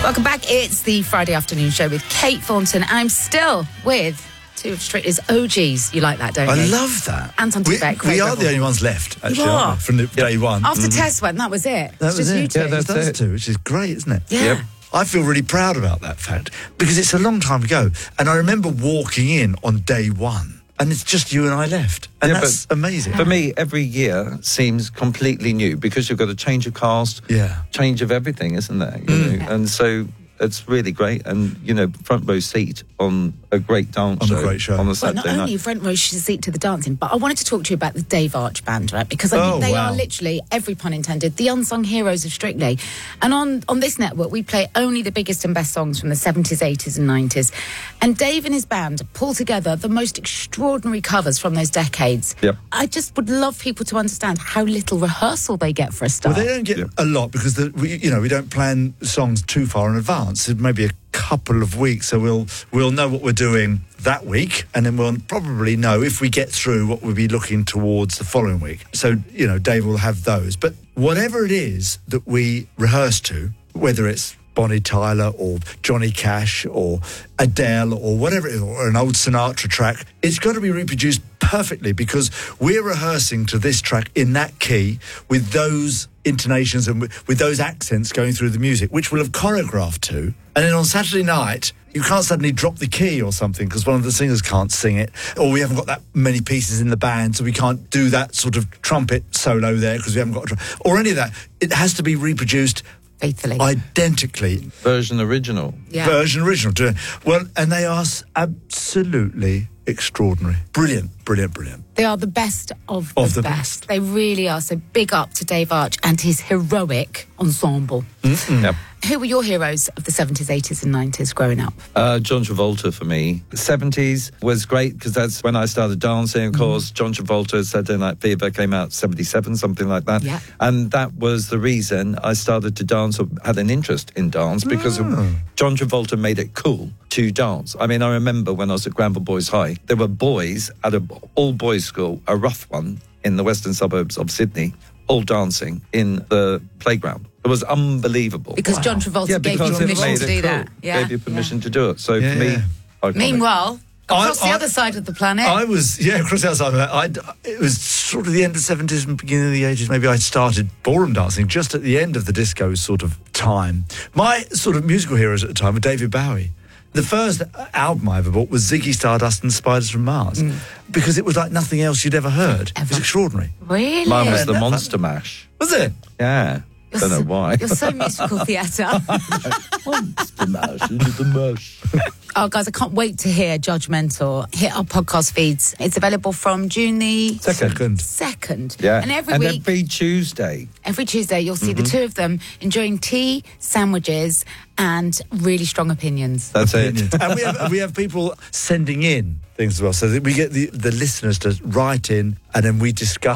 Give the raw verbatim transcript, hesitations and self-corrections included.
Welcome back. It's the Friday afternoon show with Kate Thornton, and I'm still with two of Strictly's O Gs. You like that, don't you? I love that. Anton we, Tibet, we are the only ones left, actually, You aren't are. we? From the, day one. After Mhm. Tess went, that was it. That it's was just it. you two. Yeah, that's That's it. Too, which is great, isn't it? Yeah. Yep. I feel really proud about that fact because it's a long time ago. And I remember walking in on day one and it's just you and I left. And Yeah, that's amazing. For me, every year seems completely new because you've got a change of cast, Yeah. change of everything, isn't there? You know? Yeah. And so it's really great. And, you know, front row seat on a great dance On a show. great show. On a Well, Saturday not only night. front row seat to the dancing, but I wanted to talk to you about the Dave Arch Band, right? Because I Oh, think they wow. are literally, every pun intended, the unsung heroes of Strictly. And on, on this network, we play only the biggest and best songs from the seventies, eighties and nineties. And Dave and his band pull together the most extraordinary covers from those decades. Yep. I just would love people to understand how little rehearsal they get for a Well, start. they don't get Yeah. a lot because the, we, you know, we don't plan songs too far in advance. It may be a couple of weeks, so we'll we'll know what we're doing that week, and then we'll probably know if we get through what we'll be looking towards the following week. So, you know, Dave will have those. But whatever it is that we rehearse to, whether it's Bonnie Tyler or Johnny Cash or Adele or whatever it is, or an old Sinatra track, it's got to be reproduced perfectly because we're rehearsing to this track in that key with those intonations and with, with those accents going through the music, which we'll have choreographed to. And then on Saturday night, you can't suddenly drop the key or something because one of the singers can't sing it, or we haven't got that many pieces in the band, so we can't do that sort of trumpet solo there because we haven't got a tr- or any of that. It has to be reproduced Faithfully. identically. Version original. Yeah. Version original. to- Well, and they are s- absolutely extraordinary. Brilliant, brilliant, brilliant. They are the best of, Of the, the best. They really are. So big up to Dave Arch and his heroic ensemble. Yep. Who were your heroes of the seventies, eighties and nineties growing up? Uh, John Travolta for me. The seventies was great because that's when I started dancing, of course. John Travolta, Saturday Night Fever came out seventy-seven, something like that. Yeah. And that was the reason I started to dance or had an interest in dance because of John Travolta made it cool to dance. I mean, I remember when I was at Granville Boys High, there were boys at an all-boys school, a rough one, in the western suburbs of Sydney, all dancing in the playground. It was unbelievable. Because John Travolta Yeah, gave you because it permission made to it do cool. that. Yeah. Gave you permission to do it. So Yeah, for me, yeah. iconic. Meanwhile, across I- the I- other side of the planet, I was, yeah, across the outside of that. I'd, it was sort of the end of the seventies and beginning of the eighties. Maybe I started ballroom dancing just at the end of the disco sort of time. My sort of musical heroes at the time were David Bowie. The first album I ever bought was Ziggy Stardust and Spiders from Mars because it was like nothing else you'd ever heard. It was Ever. extraordinary. really? Mine was the Yeah. Monster Mash. Was it? Yeah. You're Don't know so- why. You're so musical theatre. Monster Mash, into the mash. Oh, guys, I can't wait to hear Judgmental hit our podcast feeds. It's available from June the Second. second. Yeah. And every and week, every Tuesday. every Tuesday, you'll see the two of them enjoying tea, sandwiches, and really strong opinions. That's it. And we have, we have people sending in things as well. So that we get the, the listeners to write in and then we discuss